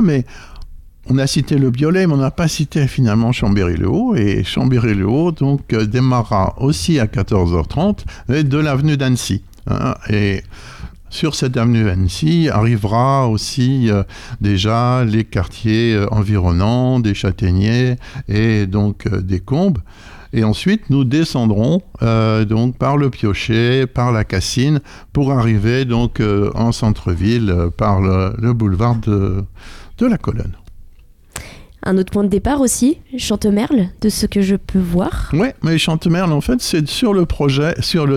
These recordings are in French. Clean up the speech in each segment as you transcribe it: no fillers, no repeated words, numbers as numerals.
mais on a cité le Biolay, mais on n'a pas cité finalement Chambéry-le-Haut. Et Chambéry-le-Haut donc, démarrera aussi à 14h30 de l'avenue d'Annecy. Hein, et sur cette avenue Annecy arrivera aussi déjà les quartiers environnants, des châtaigniers et donc des combes. Et ensuite, nous descendrons donc par le Piochet, par la Cassine, pour arriver donc en centre-ville par le boulevard de la Colonne. Un autre point de départ aussi, Chantemerle, de ce que je peux voir. Oui, mais Chantemerle, en fait, c'est sur le trajet,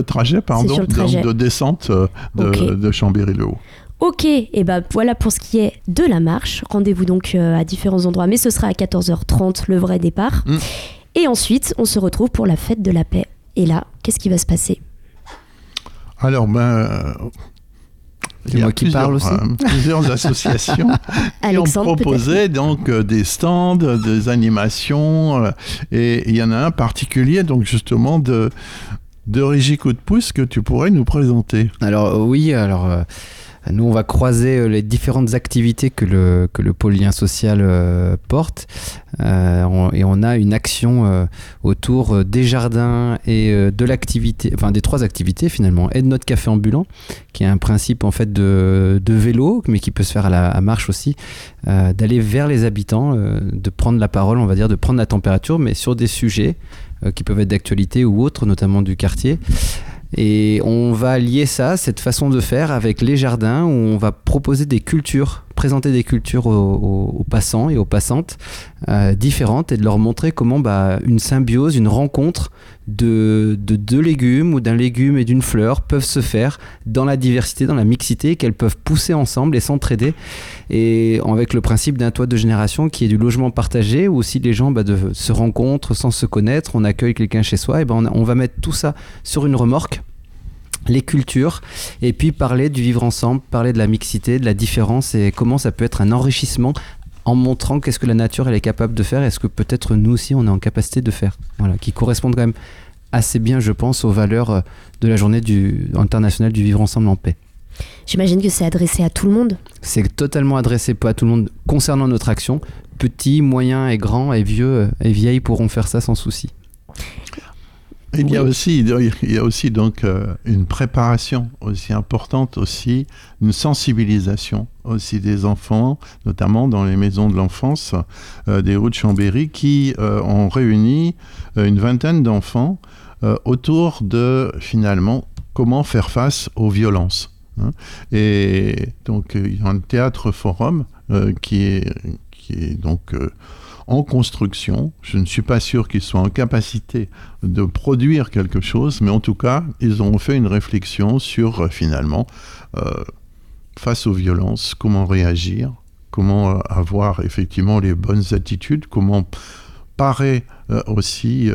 de descente de Chambéry-le-Haut. Ok, et ben voilà pour ce qui est de la marche. Rendez-vous donc à différents endroits, mais ce sera à 14h30 le vrai départ. Et ensuite, on se retrouve pour la fête de la paix. Et là, qu'est-ce qui va se passer ? Alors, c'est moi qui parle aussi. Plusieurs associations qui ont proposé donc des stands, des animations, et il y en a un particulier, donc justement de Régie Coup de Pouce que tu pourrais nous présenter. Alors oui, nous on va croiser les différentes activités que le pôle lien social porte, et on a une action autour des jardins et de l'activité, enfin des 3 activités finalement, et de notre café ambulant, qui est un principe en fait de vélo, mais qui peut se faire à marche aussi, d'aller vers les habitants, de prendre la parole, on va dire, de prendre la température, mais sur des sujets qui peuvent être d'actualité ou autres, notamment du quartier. Et on va lier ça, cette façon de faire, avec les jardins, où on va proposer des cultures, présenter des cultures aux passants et aux passantes différentes, et de leur montrer comment une symbiose, une rencontre de 2 légumes ou d'un légume et d'une fleur peuvent se faire dans la diversité, dans la mixité, qu'elles peuvent pousser ensemble et s'entraider, et avec le principe d'un toit de génération qui est du logement partagé, où aussi les gens se rencontrent sans se connaître, on accueille quelqu'un chez soi, et on va mettre tout ça sur une remorque, les cultures, et puis parler du vivre ensemble, parler de la mixité, de la différence, et comment ça peut être un enrichissement en montrant qu'est-ce que la nature elle est capable de faire, et ce que peut-être nous aussi on est en capacité de faire, voilà, qui correspondent quand même assez bien, je pense, aux valeurs de la journée internationale du vivre ensemble en paix. J'imagine que c'est adressé à tout le monde. C'est totalement adressé à tout le monde concernant notre action. Petits, moyens et grands et vieux et vieilles pourront faire ça sans souci. Il y a aussi donc une préparation aussi importante, aussi une sensibilisation aussi des enfants, notamment dans les maisons de l'enfance des rues de Chambéry, qui ont réuni une vingtaine d'enfants autour de finalement comment faire face aux violences. Hein. Et donc il y a un théâtre forum qui est donc en construction. Je ne suis pas sûr qu'ils soient en capacité de produire quelque chose, mais en tout cas, ils ont fait une réflexion sur, finalement, face aux violences, comment réagir, comment avoir effectivement les bonnes attitudes, comment parer aussi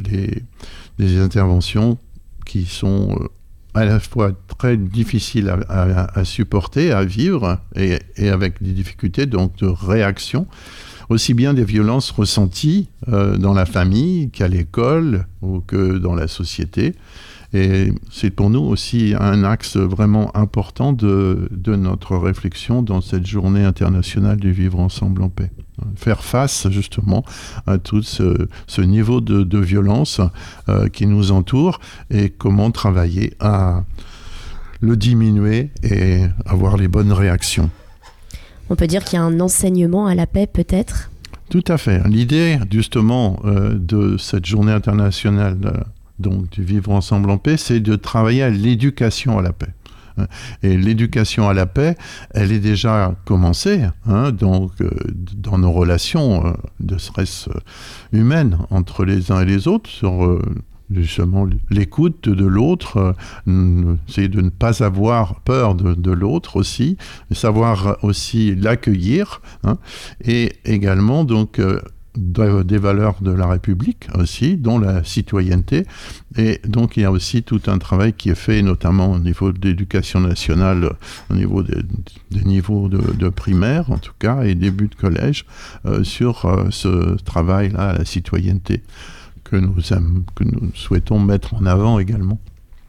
des interventions qui sont à la fois très difficiles à supporter, à vivre, et avec des difficultés donc de réaction, aussi bien des violences ressenties dans la famille qu'à l'école ou que dans la société. Et c'est pour nous aussi un axe vraiment important de notre réflexion dans cette journée internationale du vivre ensemble en paix. Faire face justement à tout ce niveau de violence qui nous entoure, et comment travailler à le diminuer et avoir les bonnes réactions. On peut dire qu'il y a un enseignement à la paix, peut-être ? Tout à fait. L'idée, justement, de cette journée internationale donc, du vivre ensemble en paix, c'est de travailler à l'éducation à la paix. Et l'éducation à la paix, elle est déjà commencée, donc, dans nos relations, de stress humaines entre les uns et les autres, sur justement l'écoute de l'autre, c'est de ne pas avoir peur de l'autre aussi, savoir aussi l'accueillir, et également donc des valeurs de la République aussi, dont la citoyenneté. Et donc il y a aussi tout un travail qui est fait, notamment au niveau de l'éducation nationale, au niveau des niveaux de primaire en tout cas, et début de collège, sur ce travail-là, la citoyenneté, que nous souhaitons mettre en avant également.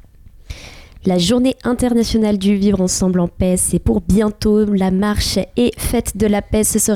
La journée internationale du vivre ensemble en paix, c'est pour bientôt. La marche et fête de la paix, ce sera